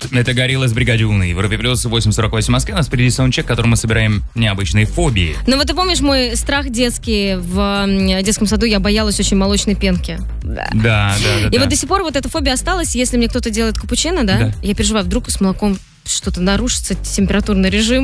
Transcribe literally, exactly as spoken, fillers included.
Это «Горилла» с «Бригаде Волны». Европе плюс восемь сорок восемь в Москве. У нас впереди саундчек, в котором мы собираем необычные фобии. Ну вот ты помнишь мой страх детский? В детском саду я боялась очень молочной пенки. Да, да, да. И да. вот до сих пор вот эта фобия осталась. Если мне кто-то делает капучино, да, Да. я переживаю, вдруг с молоком что-то нарушится, температурный режим.